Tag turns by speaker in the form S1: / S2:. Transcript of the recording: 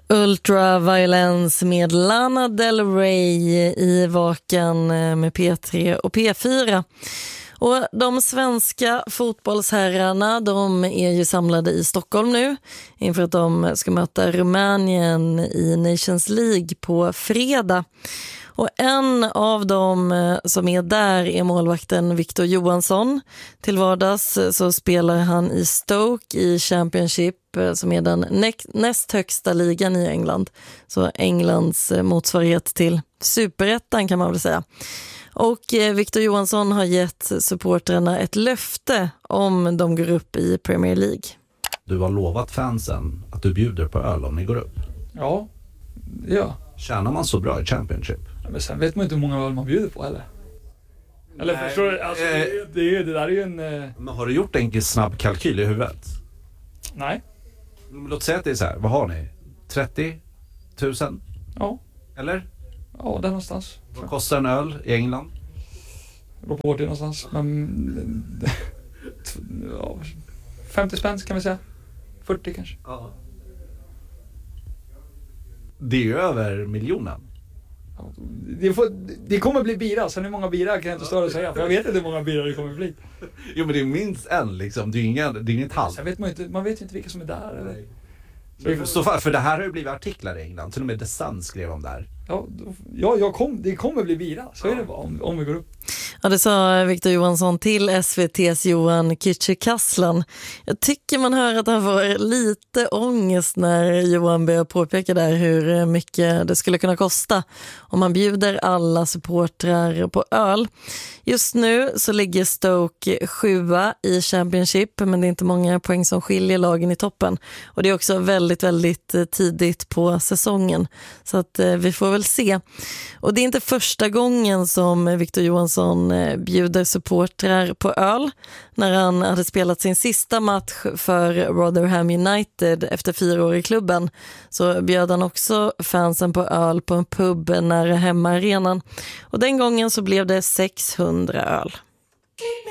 S1: Ultraviolence med Lana Del Rey i Vaken med P3 och P4. Och de svenska fotbollsherrarna, de är ju samlade i Stockholm nu inför att de ska möta Rumänien i Nations League på fredag. Och en av dem som är där är målvakten Victor Johansson. Till vardags så spelar han i Stoke i Championship som är den näst högsta ligan i England. Så Englands motsvarighet till superettan kan man väl säga. Och Victor Johansson har gett supportrarna ett löfte om de går upp i Premier League.
S2: Du har lovat fansen att du bjuder på öl om ni går upp.
S3: Ja.
S2: Tjänar man så bra i Championship?
S3: Ja, men sen vet man inte hur många öl man bjuder på heller. Eller nej, förstår du? Alltså, det där är ju en...
S2: Men har du gjort en snabb kalkyl i huvudet?
S3: Nej.
S2: Låt säga att det är så här. Vad har ni? 30 000?
S3: Ja.
S2: Eller?
S3: Ja, där någonstans.
S2: Vad kostar en öl i England?
S3: Det beror på vart det är någonstans. Men... 50 spänn kan vi säga. 40 kanske.
S2: Ja. Det är ju över miljonen.
S3: Det kommer bli bira. Sen hur många bira kan jag inte stå och säga. För jag vet inte hur många bira det kommer bli.
S2: Jo, men det är minst en liksom. Det är inget halvt.
S3: Sen vet man vet ju inte vilka som är där. Eller?
S2: För det här har ju blivit artiklar i England. Till och med The Sun skrev om det här.
S3: Det kommer bli bira. Så är det bara om vi går upp.
S1: Ja, det sa Victor Johansson till SVT:s Johan Kücükaslan. Jag tycker man hör att han får lite ångest när Johan börjar påpeka där hur mycket det skulle kunna kosta om man bjuder alla supportrar på öl. Just nu så ligger Stoke 7:a i Championship, men det är inte många poäng som skiljer lagen i toppen. Och det är också väldigt, väldigt tidigt på säsongen. Så att vi får väl se. Och det är inte första gången som Victor Johansson bjuder supportrar på öl. När han hade spelat sin sista match för Rotherham United efter 4 år i klubben så bjöd han också fansen på öl på en pub nära hemmaarenan. Och den gången så blev det 600 öl.